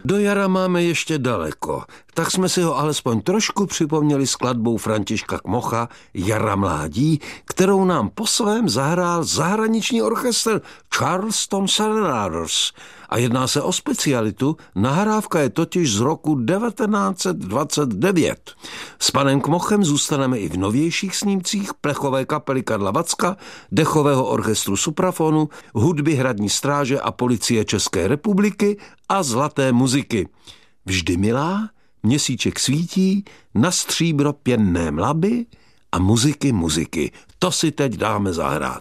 Do jara máme ještě daleko, tak jsme si ho alespoň trošku připomněli skladbou Františka Kmocha Jara mládí, kterou nám po svém zahrál zahraniční orchestr Charleston Serenaders. A jedná se o specialitu, nahrávka je totiž z roku 1929. S panem Kmochem zůstaneme i v novějších snímcích plechové kapely Karla Vacka, dechového orchestru Suprafonu, hudby Hradní stráže a Policie České republiky a zlaté muziky. Vždy milá, měsíček svítí, na stříbro pěnné mlaby a muziky. To si teď dáme zahrát.